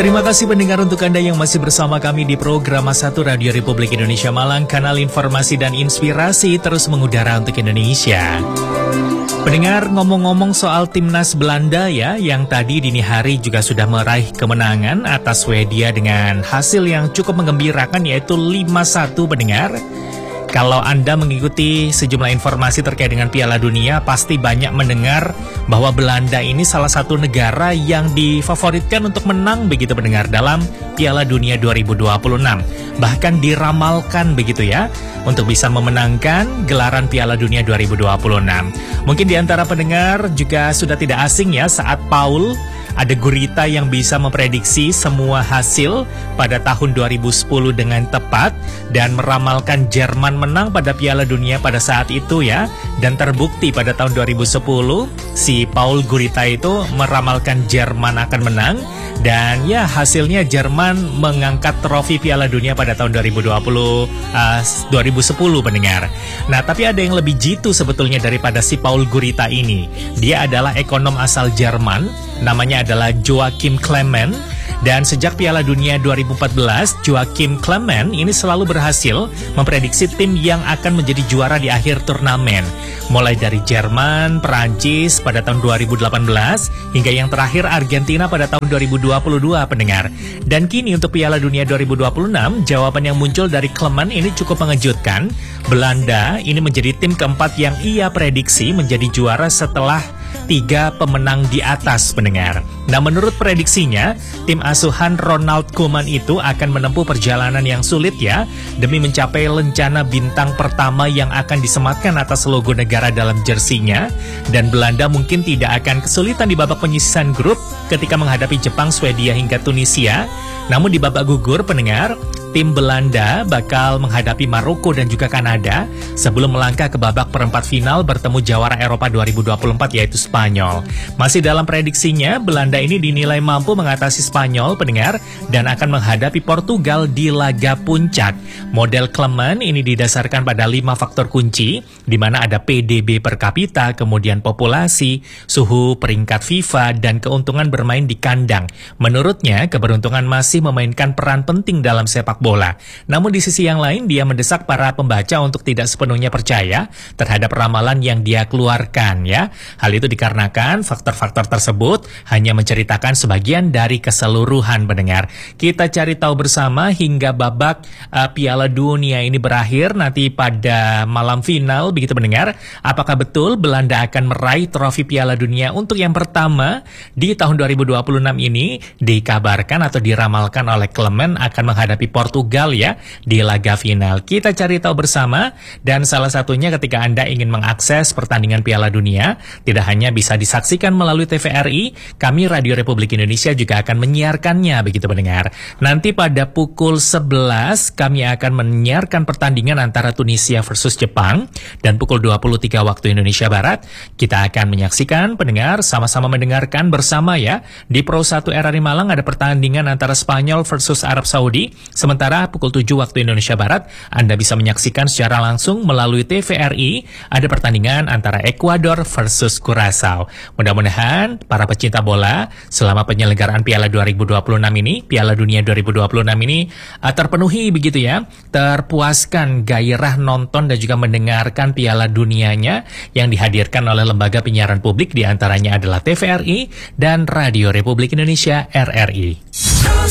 Terima kasih pendengar untuk Anda yang masih bersama kami di program Mas 1 Radio Republik Indonesia Malang, kanal informasi dan inspirasi terus mengudara untuk Indonesia. Pendengar, ngomong-ngomong soal timnas Belanda ya, yang tadi dini hari juga sudah meraih kemenangan atas Swedia dengan hasil yang cukup menggembirakan yaitu 5-1 pendengar. Kalau Anda mengikuti sejumlah informasi terkait dengan Piala Dunia, pasti banyak mendengar bahwa Belanda ini salah satu negara yang difavoritkan untuk menang begitu pendengar dalam Piala Dunia 2026. Bahkan diramalkan begitu ya, untuk bisa memenangkan gelaran Piala Dunia 2026. Mungkin di antara pendengar juga sudah tidak asing ya saat Paul ada gurita yang bisa memprediksi semua hasil pada tahun 2010 dengan tepat dan meramalkan Jerman menang pada Piala Dunia pada saat itu ya. Dan terbukti pada tahun 2010 si Paul Gurita itu meramalkan Jerman akan menang. Dan ya hasilnya Jerman mengangkat trofi Piala Dunia pada tahun 2010 pendengar. Nah tapi ada yang lebih jitu sebetulnya daripada si Paul Gurita ini. Dia adalah ekonom asal Jerman, namanya adalah Joachim Clement. Dan sejak Piala Dunia 2014, Joachim Clement ini selalu berhasil memprediksi tim yang akan menjadi juara di akhir turnamen. Mulai dari Jerman, Perancis pada tahun 2018, hingga yang terakhir Argentina pada tahun 2022 pendengar. Dan kini untuk Piala Dunia 2026, jawaban yang muncul dari Clement ini cukup mengejutkan. Belanda ini menjadi tim keempat yang ia prediksi menjadi juara setelah 3 pemenang di atas pendengar. Nah menurut prediksinya, tim asuhan Ronald Koeman itu akan menempuh perjalanan yang sulit ya, demi mencapai lencana bintang pertama yang akan disematkan atas logo negara dalam jersinya. Dan Belanda mungkin tidak akan kesulitan di babak penyisihan grup ketika menghadapi Jepang, Swedia hingga Tunisia. Namun di babak gugur pendengar, tim Belanda bakal menghadapi Maroko dan juga Kanada sebelum melangkah ke babak perempat final bertemu jawara Eropa 2024 yaitu Spanyol. Masih dalam prediksinya, Belanda ini dinilai mampu mengatasi Spanyol pendengar dan akan menghadapi Portugal di laga puncak. Model Clement ini didasarkan pada 5 faktor kunci, di mana ada PDB per kapita, kemudian populasi, suhu, peringkat FIFA, dan keuntungan bermain di kandang. Menurutnya, keberuntungan masih memainkan peran penting dalam sepak bola. Namun di sisi yang lain, dia mendesak para pembaca untuk tidak sepenuhnya percaya terhadap ramalan yang dia keluarkan ya. Hal itu dikarenakan faktor-faktor tersebut hanya menceritakan sebagian dari keseluruhan pendengar. Kita cari tahu bersama hingga babak Piala Dunia ini berakhir nanti pada malam final begitu pendengar. Apakah betul Belanda akan meraih trofi Piala Dunia untuk yang pertama di tahun 2026 ini? Dikabarkan atau diramalkan oleh Clement akan menghadapi Portugal ya di laga final. Kita cari tahu bersama, dan salah satunya ketika Anda ingin mengakses pertandingan Piala Dunia, tidak hanya bisa disaksikan melalui TVRI, kami Radio Republik Indonesia juga akan menyiarkannya begitu pendengar. Nanti pada pukul 11 kami akan menyiarkan pertandingan antara Tunisia versus Jepang, dan pukul 23 waktu Indonesia Barat kita akan menyaksikan pendengar sama-sama mendengarkan bersama ya. Di Pro 1 RRI Malang ada pertandingan antara Spanyol versus Arab Saudi. Sementara pukul 7 waktu Indonesia Barat, Anda bisa menyaksikan secara langsung melalui TVRI ada pertandingan antara Ekuador versus Curaçao. Mudah-mudahan para pecinta bola selama penyelenggaraan Piala 2026 ini, Piala Dunia 2026 ini terpenuhi begitu ya, terpuaskan gairah nonton dan juga mendengarkan Piala Dunianya yang dihadirkan oleh lembaga penyiaran publik, diantaranya adalah TVRI dan Radio Republik Indonesia RRI.